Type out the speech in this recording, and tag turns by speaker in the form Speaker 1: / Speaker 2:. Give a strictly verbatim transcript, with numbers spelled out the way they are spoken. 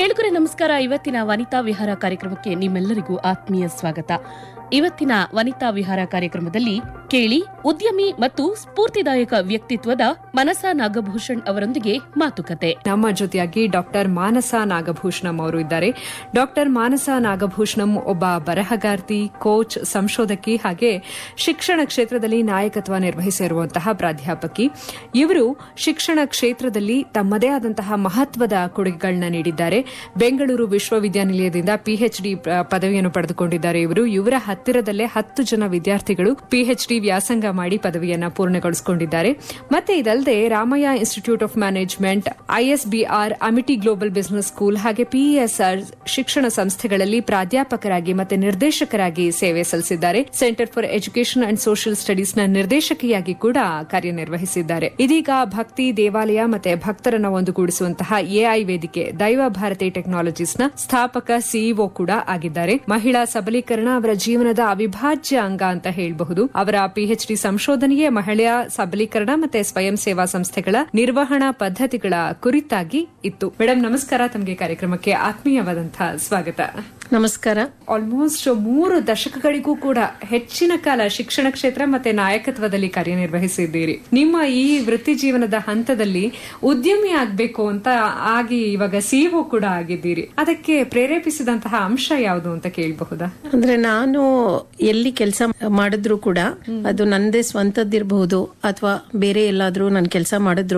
Speaker 1: ಕೇಳುಗರೆ ನಮಸ್ಕಾರ. ಇವತ್ತಿನ ವನಿತಾ ವಿಹಾರ ಕಾರ್ಯಕ್ರಮಕ್ಕೆ ನಿಮ್ಮೆಲ್ಲರಿಗೂ ಆತ್ಮೀಯ ಸ್ವಾಗತ. ಇವತ್ತಿನ ವನಿತಾ ವಿಹಾರ ಕಾರ್ಯಕ್ರಮದಲ್ಲಿ ಕೇಳಿ ಉದ್ಯಮಿ ಮತ್ತು ಸ್ಫೂರ್ತಿದಾಯಕ ವ್ಯಕ್ತಿತ್ವದ ಮನಸಾ ನಾಗಭೂಷಣ್ ಅವರೊಂದಿಗೆ ಮಾತುಕತೆ.
Speaker 2: ನಮ್ಮ ಜೊತೆಯಾಗಿ ಡಾಕ್ಟರ್ ಮಾನಸಾ ನಾಗಭೂಷಣಂ ಅವರು ಇದ್ದಾರೆ. ಡಾಕ್ಟರ್ ಮಾನಸಾ ನಾಗಭೂಷಣಂ ಒಬ್ಬ ಬರಹಗಾರ್ತಿ, ಕೋಚ್, ಸಂಶೋಧಕಿ ಹಾಗೆ ಶಿಕ್ಷಣ ಕ್ಷೇತ್ರದಲ್ಲಿ ನಾಯಕತ್ವ ನಿರ್ವಹಿಸಿರುವಂತಹ ಪ್ರಾಧ್ಯಾಪಕಿ. ಇವರು ಶಿಕ್ಷಣ ಕ್ಷೇತ್ರದಲ್ಲಿ ತಮ್ಮದೇ ಆದಂತಹ ಮಹತ್ವದ ಕೊಡುಗೆಗಳನ್ನ ನೀಡಿದ್ದಾರೆ. ಬೆಂಗಳೂರು ವಿಶ್ವವಿದ್ಯಾನಿಲಯದಿಂದ ಪಿಎಚ್ಡಿ ಪದವಿಯನ್ನು ಪಡೆದುಕೊಂಡಿದ್ದಾರೆ. ಇವರು ಇವರ ಹತ್ತಿರದಲ್ಲೇ ಹತ್ತು ಜನ ವಿದ್ಯಾರ್ಥಿಗಳು ಪಿಎಚ್ಡಿ ವ್ಯಾಸಂಗ ಮಾಡಿ ಪದವಿಯನ್ನ ಪೂರ್ಣಗೊಳಿಸಿಕೊಂಡಿದ್ದಾರೆ. ಮತ್ತೆ ಇದಲ್ಲದೆ Ramaiah institute of management, ISBR, Amity global business school ಹಾಗೆ ಪಿಇಎಸ್ಆರ್ ಶಿಕ್ಷಣ ಸಂಸ್ಥೆಗಳಲ್ಲಿ ಪ್ರಾಧ್ಯಾಪಕರಾಗಿ ಮತ್ತೆ ನಿರ್ದೇಶಕರಾಗಿ ಸೇವೆ ಸಲ್ಲಿಸಿದ್ದಾರೆ. Centre for education and social studies ನ ನಿರ್ದೇಶಕಿಯಾಗಿ ಕೂಡ ಕಾರ್ಯನಿರ್ವಹಿಸಿದ್ದಾರೆ. ಇದೀಗ ಭಕ್ತಿ, ದೇವಾಲಯ ಮತ್ತೆ ಭಕ್ತರನ್ನ ಒಂದುಗೂಡಿಸುವಂತಹ ಎಐ ವೇದಿಕೆ ದೈವ ಭಾರತಿ ಟೆಕ್ನಾಲಜೀಸ್ ನ ಸ್ಥಾಪಕ ಸಿಇಒ ಕೂಡ ಆಗಿದ್ದಾರೆ. ಮಹಿಳಾ ಸಬಲೀಕರಣ ಅವರ ಜೀವನದ ಅವಿಭಾಜ್ಯ ಅಂಗ ಅಂತ ಹೇಳಬಹುದು. ಅವರ ಪಿಎಚ್ಡಿ ಸಂಶೋಧನೆಯೇ ಮಹಿಳಾ ಸಬಲೀಕರಣ ಮತ್ತೆ ಸ್ವಯಂ ಸೇವಾ ಸಂಸ್ಥೆಗಳ ನಿರ್ವಹಣಾ ಪದ್ಧತಿಗಳ ಕುರಿತಾಗಿ ಇತ್ತು. ಮೇಡಮ್ ನಮಸ್ಕಾರ, ತಮಗೆ ಕಾರ್ಯಕ್ರಮಕ್ಕೆ ಆತ್ಮೀಯವಾದಂತಹ ಸ್ವಾಗತ.
Speaker 1: ನಮಸ್ಕಾರ.
Speaker 2: ಆಲ್ಮೋಸ್ಟ್ ಮೂರು ದಶಕಗಳಿಗೂ ಕೂಡ ಹೆಚ್ಚಿನ ಕಾಲ ಶಿಕ್ಷಣ ಕ್ಷೇತ್ರ ಮತ್ತೆ ನಾಯಕತ್ವದಲ್ಲಿ ಕಾರ್ಯನಿರ್ವಹಿಸಿದ್ದೀರಿ. ನಿಮ್ಮ ಈ ವೃತ್ತಿ ಜೀವನದ ಹಂತದಲ್ಲಿ ಉದ್ಯಮಿ ಆಗ್ಬೇಕು ಅಂತ ಆಗಿ ಇವಾಗ ಸಿಇಒ ಕೂಡ ಆಗಿದ್ದೀರಿ. ಅದಕ್ಕೆ ಪ್ರೇರೇಪಿಸಿದಂತಹ ಅಂಶ ಯಾವುದು ಅಂತ ಕೇಳಬಹುದಾ?
Speaker 3: ಅಂದ್ರೆ ನಾನು ಎಲ್ಲಿ ಕೆಲಸ ಮಾಡಿದ್ರು ಕೂಡ ಅದು ನಂದೇ ಸ್ವಂತದ್ದಿರಬಹುದು ಅಥವಾ ಬೇರೆ ಎಲ್ಲಾದ್ರೂ ನಾನು ಕೆಲಸ ಮಾಡಿದ್ರು